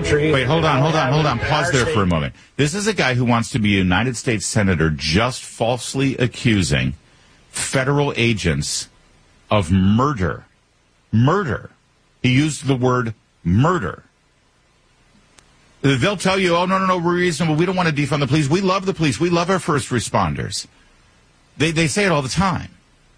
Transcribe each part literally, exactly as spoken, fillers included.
country. Wait, hold on, hold on, hold on. Pause there for a moment. This is a guy who wants to be a United States Senator just falsely accusing federal agents of murder. Murder. He used the word murder. They'll tell you, oh, no, no, no, we're reasonable. We don't want to defund the police. We love the police. We love our first responders. They they say it all the time.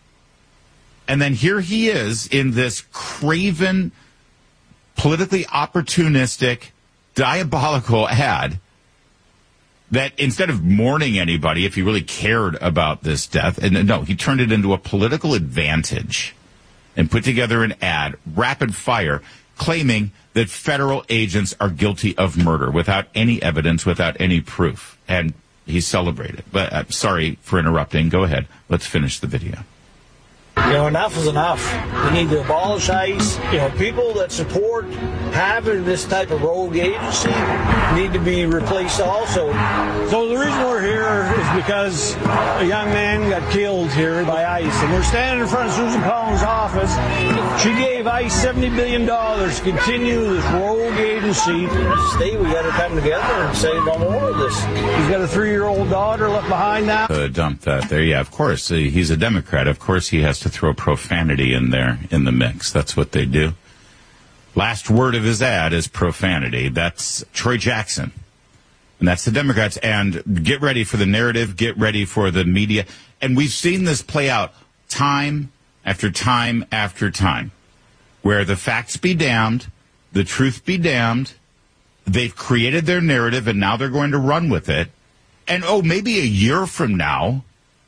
And then here he is in this craven, politically opportunistic, diabolical ad that instead of mourning anybody, if he really cared about this death, and no, he turned it into a political advantage and put together an ad, rapid fire, claiming that federal agents are guilty of murder without any evidence, without any proof. And he celebrated. But I'm sorry for interrupting. Go ahead. Let's finish the video. You know, enough is enough. We need to abolish ICE. You know, people that support having this type of rogue agency need to be replaced also. So the reason we're here is because a young man got killed here by ICE. And we're standing in front of Susan Collins' office. She gave ICE seventy billion dollars to continue this rogue agency. As a state, we got to come together and say no more of this. He's got a three-year-old daughter left behind now. Uh, dump that there. Yeah, of course. Uh, he's a Democrat. Of course he has to throw profanity in there in the mix. That's what they do. Last word of his ad is profanity. That's Troy Jackson. And that's the Democrats. And get ready for the narrative. Get ready for the media. And we've seen this play out time after time after time, where the facts be damned, the truth be damned. They've created their narrative, and now they're going to run with it. And, oh, maybe a year from now,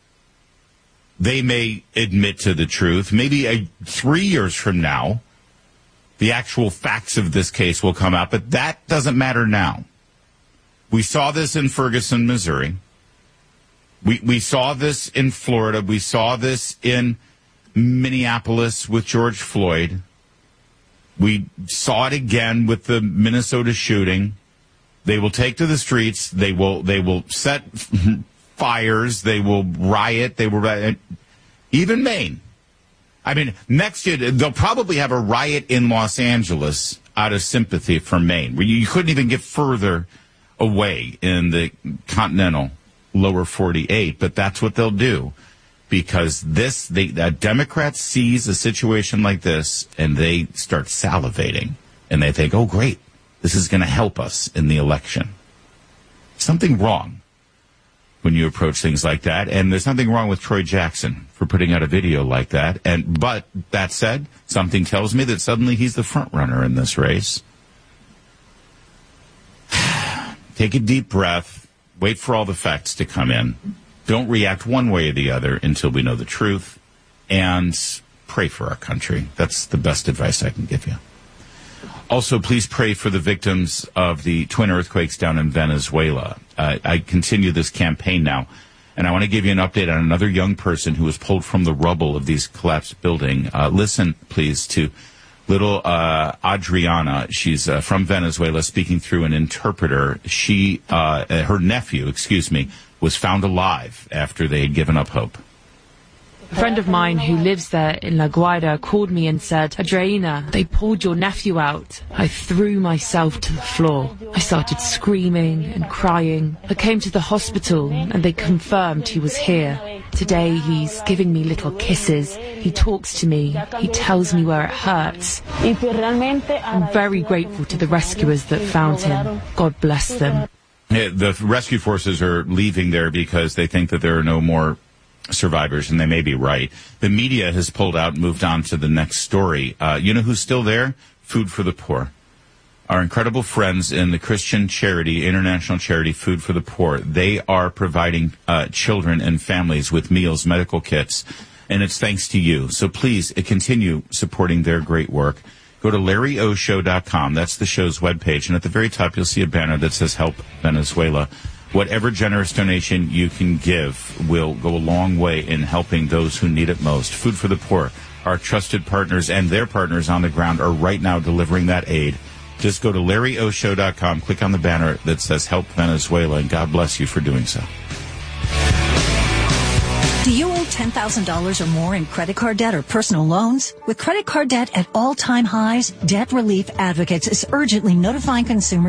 they may admit to the truth. Maybe a, three years from now, the actual facts of this case will come out. But that doesn't matter now. We saw this in Ferguson, Missouri. We we saw this in Florida. We saw this in Minneapolis with George Floyd. We saw it again with the Minnesota shooting. They will take to the streets. They will they will set fires. They will riot. They will riot. Even Maine. I mean, next year they'll probably have a riot in Los Angeles out of sympathy for Maine. You couldn't even get further away in the continental lower forty-eight, but that's what they'll do. Because this, the uh, Democrats sees a situation like this, and they start salivating, and they think, oh, great, this is going to help us in the election. Something wrong when you approach things like that, and there's nothing wrong with Troy Jackson for putting out a video like that. And but that said, something tells me that suddenly he's the front runner in this race. Take a deep breath. Wait for all the facts to come in. Don't react one way or the other until we know the truth. And pray for our country. That's the best advice I can give you. Also, please pray for the victims of the twin earthquakes down in Venezuela. Uh, I continue this campaign now, and I want to give you an update on another young person who was pulled from the rubble of these collapsed buildings. Uh, listen, please, to little uh, Adriana. She's uh, from Venezuela, speaking through an interpreter. She, uh, her nephew, excuse me, was found alive after they had given up hope. A friend of mine who lives there in La Guaira called me and said, Adriana, they pulled your nephew out. I threw myself to the floor. I started screaming and crying. I came to the hospital and they confirmed he was here. Today he's giving me little kisses. He talks to me. He tells me where it hurts. I'm very grateful to the rescuers that found him. God bless them. The rescue forces are leaving there because they think that there are no more survivors, and they may be right. The media has pulled out and moved on to the next story. Uh, you know who's still there? Food for the Poor. Our incredible friends in the Christian charity, international charity, Food for the Poor. They are providing uh, children and families with meals, medical kits, and it's thanks to you. So please uh, continue supporting their great work. Go to Larry O Show dot com. That's the show's webpage, and at the very top you'll see a banner that says Help Venezuela. Whatever generous donation you can give will go a long way in helping those who need it most. Food for the Poor, our trusted partners and their partners on the ground are right now delivering that aid. Just go to Larry O Show dot com, click on the banner that says Help Venezuela, and God bless you for doing so. Do you owe ten thousand dollars or more in credit card debt or personal loans? With credit card debt at all-time highs, Debt Relief Advocates is urgently notifying consumers